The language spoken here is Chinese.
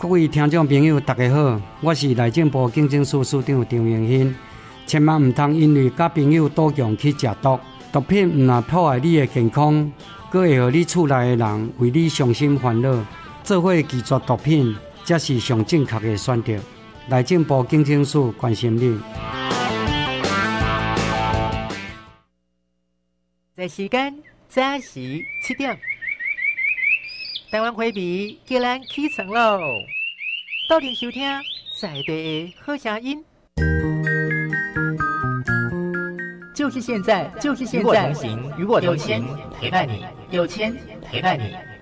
各位听众朋友，大家好，我是内政部警政署署长张荣兴。千万唔通因为甲朋友赌强去食毒，毒品唔但破坏你的健康，佫会互你厝内的人为你伤心烦恼，做伙拒绝毒品，才是上正确的选择。内政部警政署关心你。 在时间早时7点，台湾花皮叫咱起床喽！到店收听在地的好声音，就是现在，就是现在！与我同行，陪伴你，有钱陪伴你。